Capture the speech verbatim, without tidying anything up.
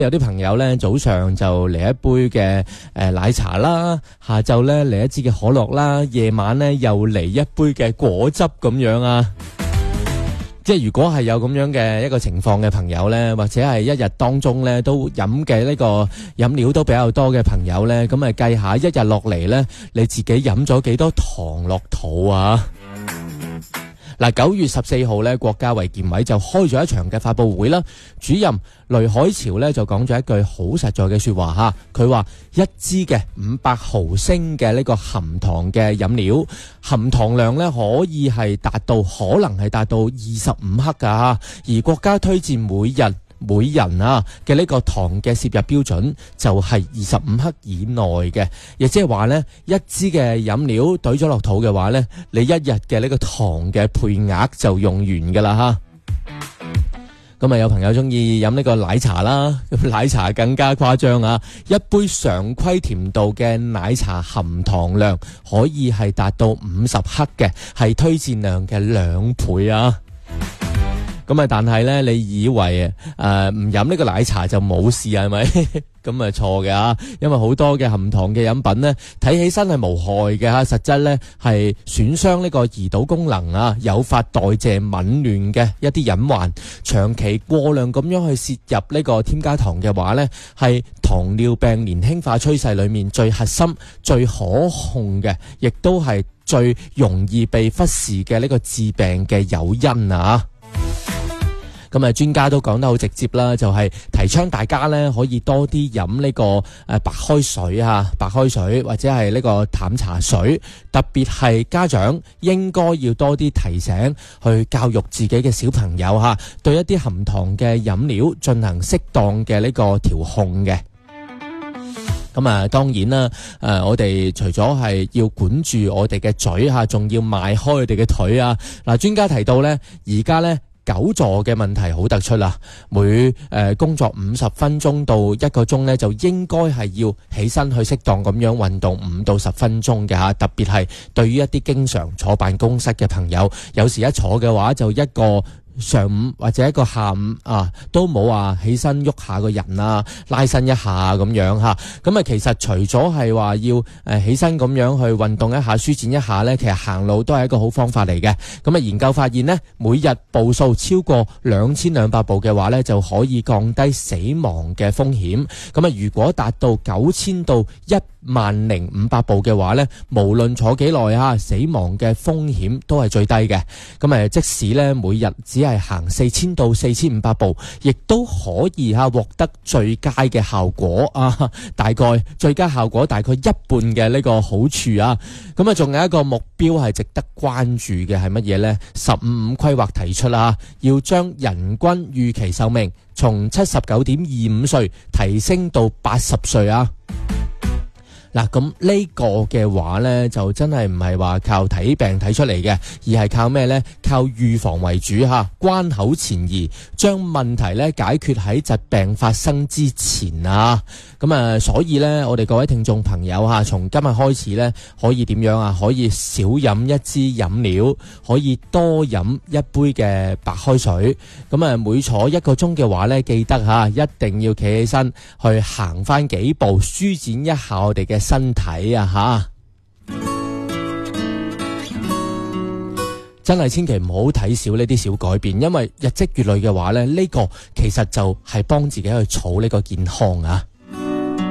有啲朋友咧早上就嚟一杯嘅誒奶茶啦，下晝咧嚟一支嘅可樂啦，夜晚咧又嚟一杯嘅果汁咁樣啊。即係如果係有咁樣嘅一個情況嘅朋友咧，或者係一日當中咧都飲嘅呢個飲料都比較多嘅朋友咧，咁啊計下一日落嚟咧，你自己飲咗幾多糖落肚啊？嗱，九月十四號咧，國家衛健委就開咗一場嘅發佈會啦。主任雷海潮咧就講咗一句好實在嘅說話吓，佢話一支嘅五百毫升嘅呢個含糖嘅飲料，含糖量咧可以係達到可能係達到二十五克噶，而國家推薦每日每人啊嘅呢個糖嘅攝入標準就係二十五克以內嘅，亦即係話呢一支嘅飲料懟咗落肚嘅話呢，你一日嘅呢個糖嘅配額就用完噶啦吓。咁啊，有朋友中意飲呢個奶茶啦，咁奶茶更加誇張啊！一杯常規甜度嘅奶茶含糖量可以係達到五十克嘅，係推薦量嘅兩倍啊！咁啊，但係咧，你以為誒唔飲呢個奶茶就冇事係咪？咁啊錯嘅啊，因為好多嘅含糖嘅飲品呢，睇起身係無害嘅吓，實質呢係損傷呢個胰島功能啊，誘發代謝紊亂嘅一啲隱患。長期過量咁樣去攝入呢個添加糖嘅話呢，係糖尿病年輕化趨勢裏面最核心、最可控嘅，亦都係最容易被忽視嘅呢個致病嘅誘因啊！咁啊，專家都講得好直接啦，就係提倡大家咧可以多啲飲呢個誒白開水啊，白開水或者係呢個淡茶水，特別係家長應該要多啲提醒去教育自己嘅小朋友吓，對一啲含糖嘅飲料進行適當嘅呢個調控嘅。咁啊，當然啦，誒，我哋除咗係要管住我哋嘅嘴吓，仲要邁開我哋嘅腿啊。嗱，專家提到咧，而家咧。久坐嘅問題好突出啦，每誒、呃、工作五十分鐘到一個鐘呢，就應該係要起身去適當咁樣運動五到十分鐘嘅吓，特別係對於一啲經常坐辦公室嘅朋友，有時一坐嘅話就一個上午或者一個下午啊，都冇話起身喐下個人啊，拉伸一下咁樣吓。咁啊，其實除咗係話要誒、呃、起身咁樣去運動一下、舒展一下呢，其實行路都係一個好方法嚟嘅。咁啊，研究發現呢，每日步數超過兩千兩百步嘅話呢，就可以降低死亡嘅風險。咁啊，如果達到九千到一萬零五百步嘅話呢，無論坐幾耐啊，死亡嘅風險都係最低嘅。咁啊，即使呢每日只係行四千到四千五百步，亦都可以吓獲得最佳嘅效果啊！大概最佳效果大概一半嘅呢個好處啊！咁啊，仲有一個目標係值得關注嘅係乜嘢呢？十五五規劃提出啦，要將人均預期壽命從七十九點二五歲提升到八十歲啊！嗱，咁呢個嘅話呢，就真係唔係話靠睇病睇出嚟嘅，而係靠咩呢？靠預防為主吓，關口前移，將問題呢解決喺疾病發生之前啊！咁啊，所以呢，我哋各位聽眾朋友吓，從今日開始呢，可以點樣啊？可以少飲一支飲料，可以多飲一杯嘅白開水。咁啊，每坐一個鐘嘅話呢，記得吓，一定要企起身去行翻幾步，舒展一下我哋嘅身體啊吓，真係千祈唔好睇少呢啲小改變，因為日積月累嘅話咧，呢個其實就係幫自己去儲呢個健康啊。